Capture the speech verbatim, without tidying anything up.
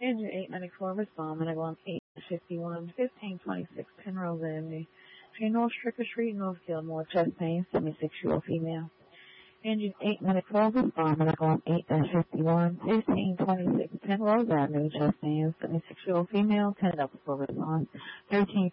Engine eight ninety-four, respond, medical on eight fifty-one, fifteen twenty-six Penrose Avenue. Train North Stricker Street, North Gilmore, chest pain, seventy-six-year-old female. Engine eight ninety-four, respond, medical on eight fifty-one, fifteen twenty-six Penrose Avenue, chest pain, seventy-six-year-old female, ten up for response, thirteen